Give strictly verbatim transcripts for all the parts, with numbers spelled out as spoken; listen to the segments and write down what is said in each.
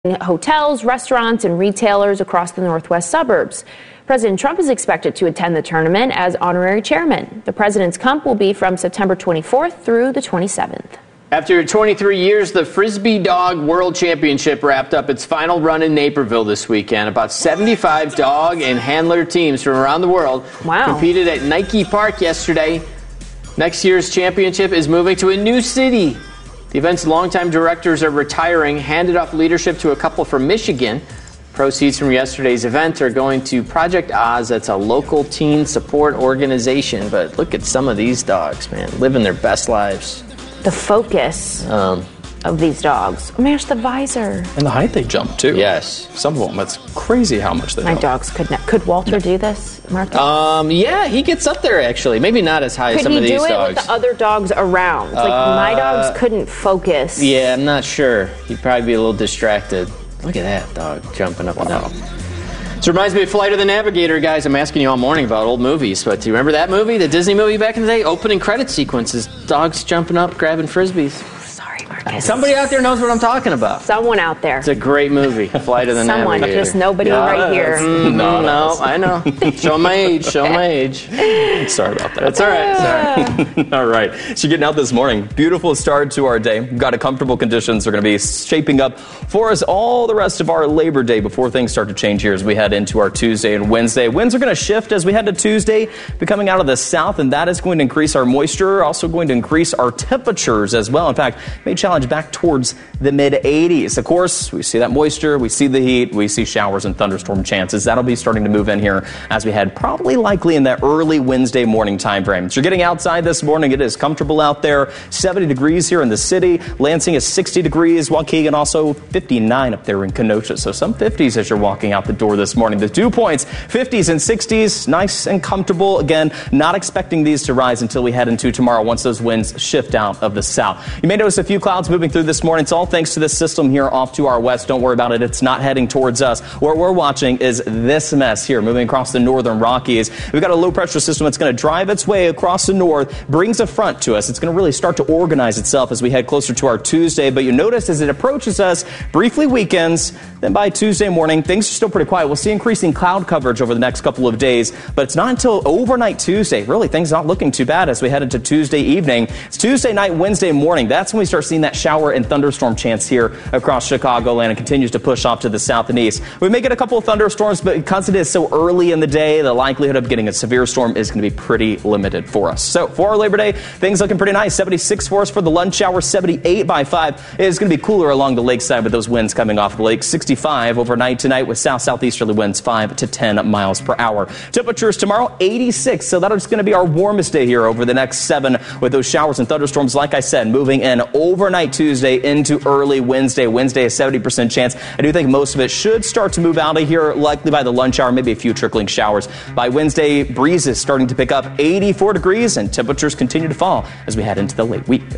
hotels, restaurants, and retailers across the northwest suburbs. President Trump is expected to attend the tournament as honorary chairman. The president's Cup will be from September twenty-fourth through the twenty-seventh. After twenty-three years, the Frisbee Dog World Championship wrapped up its final run in Naperville this weekend. About seventy-five dog and handler teams from around the world wow. competed at Nike Park yesterday. Next year's championship is moving to a new city. The event's longtime directors are retiring, handed off leadership to a couple from Michigan. Proceeds from yesterday's event are going to Project Oz. That's a local teen support organization. But look at some of these dogs, man, living their best lives. The focus um, of these dogs. Oh my gosh, the visor. And the height they jump, too. Yes. Some of them, it's crazy how much they My jump. dogs could not. Could Walter do this, Martha? Um, yeah, he gets up there, actually. Maybe not as high could as some of these dogs. Could he do it with the other dogs around? Like, uh, my dogs couldn't focus. Yeah, I'm not sure. He'd probably be a little distracted. Look at that dog jumping up wow. and down. This reminds me of Flight of the Navigator, guys. I'm asking you all morning about old movies, but do you remember that movie, the Disney movie back in the day? Opening credit sequences, dogs jumping up, grabbing Frisbees. Sorry, Marcus. Somebody out there knows what I'm talking about. Someone out there. It's a great movie, Flight of the Someone, Navigator. just nobody yeah, right here. Mm, no, no, I know. Show my age, show my age. Sorry about that. That's all right, sorry. All right. So you're getting out this morning. Beautiful start to our day. We've got a comfortable conditions are going to be shaping up for us all the rest of our Labor Day before things start to change here as we head into our Tuesday and Wednesday. Winds are going to shift as we head to Tuesday, be coming out of the south, and that is going to increase our moisture, also going to increase our temperatures as well. In fact, may challenge back towards the mid eighties. Of course, we see that moisture, we see the heat, we see showers and thunderstorm chances. That'll be starting to move in here as we head probably likely in that early Wednesday morning time frame. So you're getting outside this morning. It is comfortable out there. seventy degrees here in the city. Lansing is sixty degrees. Waukegan also fifty-nine up there in Kenosha. So some fifties as you're walking out the door this morning. The dew points, fifties and sixties, nice and comfortable. Again, not expecting these to rise until we head into tomorrow once those winds shift out of the south. You may notice a few clouds moving through this morning. It's all thanks to this system here off to our west. Don't worry about it. It's not heading towards us. What we're watching is this mess here moving across the northern Rockies. We've got a low pressure system that's going to drive its way across the north, brings a front to us. It's going to really start to organize itself as we head closer to our Tuesday. But you notice as it approaches us, briefly weakens. Then by Tuesday morning, things are still pretty quiet. We'll see increasing cloud coverage over the next couple of days. But it's not until overnight Tuesday. Really, things not looking too bad as we head into Tuesday evening. It's Tuesday night, Wednesday morning. That's when we start seeing that shower and thunderstorm chance here across Chicagoland and continues to push off to the south and east. We may get a couple of thunderstorms, but because it is so early in the day, the likelihood of getting a severe storm is going to be pretty limited for us. So for our Labor Day, things looking pretty nice. seventy-six for us for the lunch hour, seventy-eight by five. It is going to be cooler along the lakeside with those winds coming off the lake. sixty-five overnight tonight with south-southeasterly winds five to ten miles per hour. Temperatures tomorrow, eighty-six. So that is going to be our warmest day here over the next seven with those showers and thunderstorms, like I said, moving in overnight Tuesday into early Wednesday. Wednesday, a seventy percent chance. I do think most of it should start to move out of here, likely by the lunch hour, maybe a few trickling showers. By Wednesday, breezes starting to pick up, eighty-four degrees, and temperatures continue to fall as we head into the late week.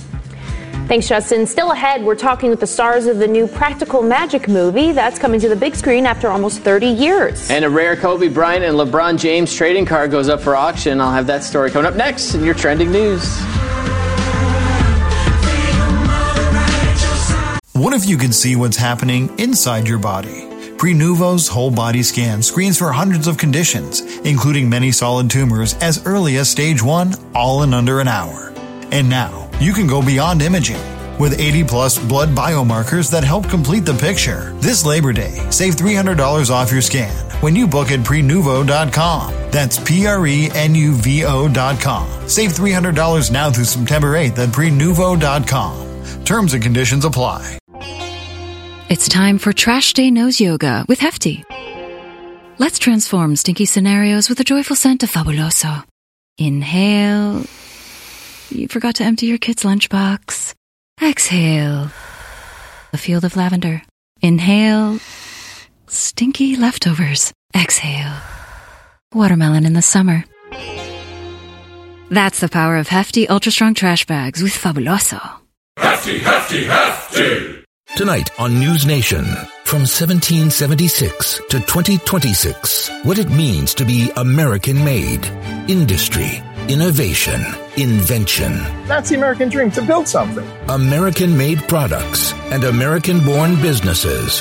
Thanks, Justin. Still ahead, we're talking with the stars of the new Practical Magic movie. That's coming to the big screen after almost thirty years. And a rare Kobe Bryant and LeBron James trading card goes up for auction. I'll have that story coming up next in your trending news. What if you could see what's happening inside your body? Prenuvo's whole body scan screens for hundreds of conditions, including many solid tumors as early as stage one, all in under an hour. And now, you can go beyond imaging. With eighty plus blood biomarkers that help complete the picture. This Labor Day, save three hundred dollars off your scan when you book at prenuvo dot com. That's P R E N U V O dot com. Save three hundred dollars now through September eighth at prenuvo dot com. Terms and conditions apply. It's time for Trash Day Nose Yoga with Hefty. Let's transform stinky scenarios with a joyful scent of Fabuloso. Inhale. You forgot to empty your kid's lunchbox. Exhale. A field of lavender. Inhale. Stinky leftovers. Exhale. Watermelon in the summer. That's the power of Hefty Ultra Strong Trash Bags with Fabuloso. Hefty, Hefty, Hefty! Tonight on News Nation, from seventeen seventy-six to twenty twenty-six, what it means to be American-made. Industry, innovation, invention. That's the American dream, to build something. American-made products, and American-born businesses.